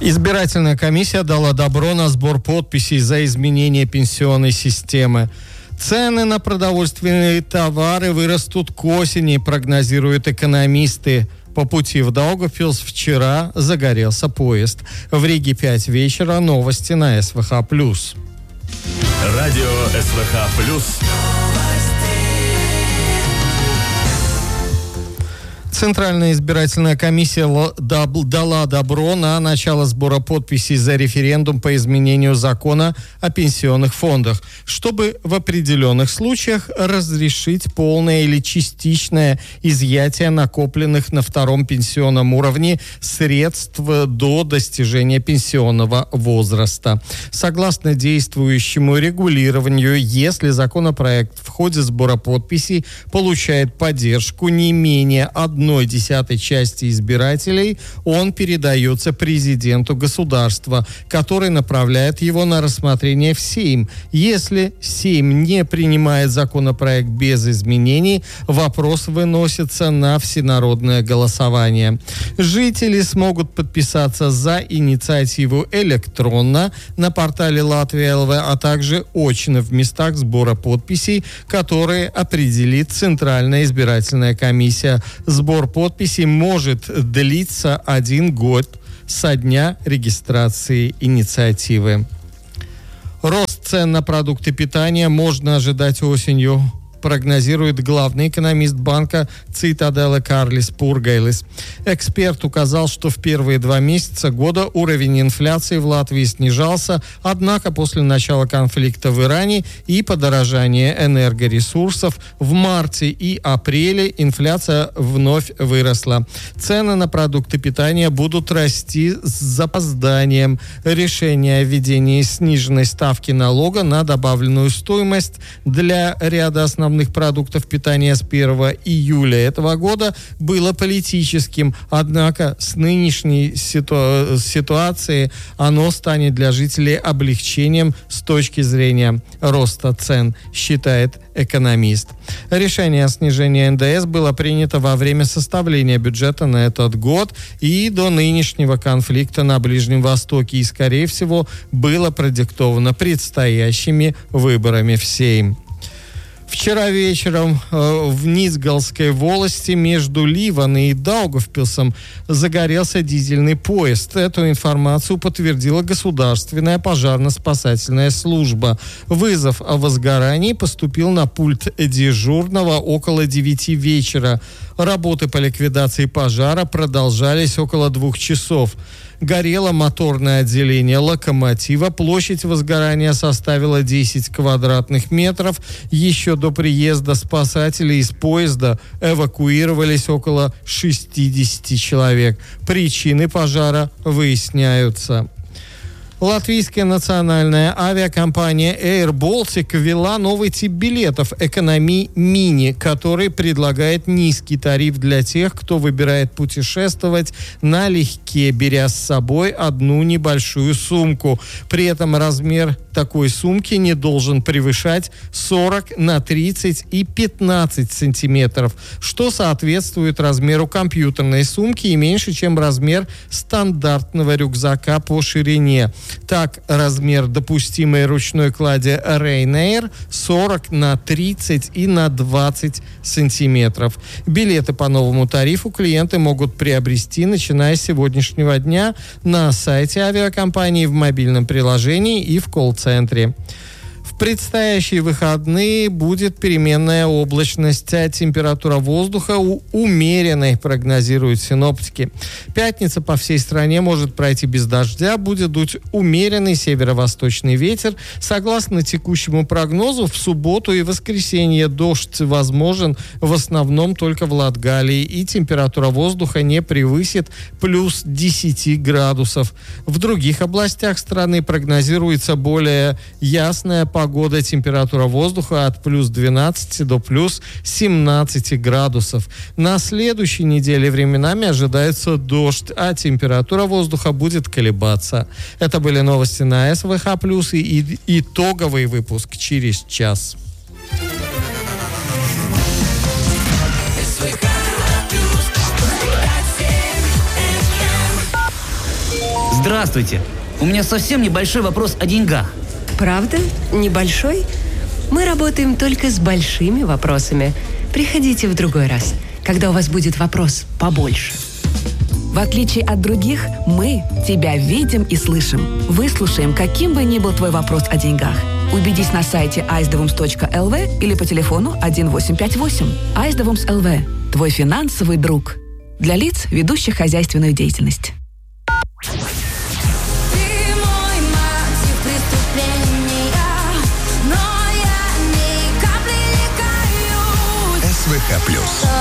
Избирательная комиссия дала добро на сбор подписей за изменение пенсионной системы. Цены на продовольственные товары вырастут к осени, прогнозируют экономисты. По пути в Даугавпилс вчера загорелся поезд. В Риге 5 вечера. Новости на СВХ+. Радио СВХ+. Центральная избирательная комиссия дала добро на начало сбора подписей за референдум по изменению закона о пенсионных фондах, чтобы в определенных случаях разрешить полное или частичное изъятие накопленных на втором пенсионном уровне средств до достижения пенсионного возраста. Согласно действующему регулированию, если законопроект в ходе сбора подписей получает поддержку не менее 1/10 части избирателей, он передается президенту государства, который направляет его на рассмотрение в Сейм. Если Сейм не принимает законопроект без изменений, вопрос выносится на всенародное голосование. Жители смогут подписаться за инициативу электронно на портале Латвия ЛВ, а также очно в местах сбора подписей, которые определит Центральная избирательная комиссия. Сбор подписей может длиться 1 год со дня регистрации инициативы. Рост цен на продукты питания можно ожидать осенью, прогнозирует главный экономист банка Цитаделы Карлис Пургайлис. Эксперт указал, что в первые 2 месяца года уровень инфляции в Латвии снижался, однако после начала конфликта в Иране и подорожания энергоресурсов в марте и апреле инфляция вновь выросла. Цены на продукты питания будут расти с запозданием. Решение о введении сниженной ставки налога на добавленную стоимость для ряда основных продуктов питания с 1 июля этого года было политическим, однако с нынешней ситуацией оно станет для жителей облегчением с точки зрения роста цен, считает экономист. Решение о снижении НДС было принято во время составления бюджета на этот год и до нынешнего конфликта на Ближнем Востоке и, скорее всего, было продиктовано предстоящими выборами в Сейм. Вчера вечером в Низгалской волости между Ливаной и Даугавпилсом загорелся дизельный поезд. Эту информацию подтвердила Государственная пожарно-спасательная служба. Вызов о возгорании поступил на пульт дежурного около 9 вечера. Работы по ликвидации пожара продолжались около 2 часов. Горело моторное отделение локомотива. Площадь возгорания составила 10 квадратных метров. Еще до приезда спасателей из поезда эвакуировались около 60 человек. Причины пожара выясняются. Латвийская национальная авиакомпания Air Baltic ввела новый тип билетов «Экономи Мини», который предлагает низкий тариф для тех, кто выбирает путешествовать налегке, беря с собой одну небольшую сумку. При этом размер такой сумки не должен превышать 40 на 30 и 15 сантиметров, что соответствует размеру компьютерной сумки и меньше, чем размер стандартного рюкзака по ширине. Так, размер допустимой ручной клади Ryanair 40 на 30 и на 20 сантиметров. Билеты по новому тарифу клиенты могут приобрести, начиная с сегодняшнего дня, на сайте авиакомпании, в мобильном приложении и в колл-центре. В предстоящие выходные будет переменная облачность, а температура воздуха умеренной, прогнозируют синоптики. Пятница по всей стране может пройти без дождя, будет дуть умеренный северо-восточный ветер. Согласно текущему прогнозу, в субботу и воскресенье дождь возможен в основном только в Латгалии, и температура воздуха не превысит плюс 10 градусов. В других областях страны прогнозируется более ясная погода, температура воздуха от плюс 12 до плюс 17 градусов. На следующей неделе временами ожидается дождь, а температура воздуха будет колебаться. Это были новости на СВХ+, и итоговый выпуск через час. Здравствуйте. У меня совсем небольшой вопрос о деньгах. Правда? Небольшой? Мы работаем только с большими вопросами. Приходите в другой раз, когда у вас будет вопрос побольше. В отличие от других, мы тебя видим и слышим. Выслушаем, каким бы ни был твой вопрос о деньгах. Убедись на сайте icedevoms.lv или по телефону 1858. icedevoms LV. Твой финансовый друг. Для лиц, ведущих хозяйственную деятельность. СВХ+.